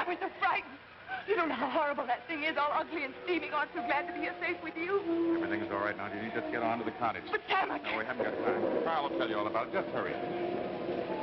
we're so frightened. You don't know how horrible that thing is, all ugly and steaming. Aren't so glad to be safe with you. Everything's all right now, Judy. Just get on to the cottage. But Sam, I No, we haven't got time. Carl will tell you all about it. Just hurry.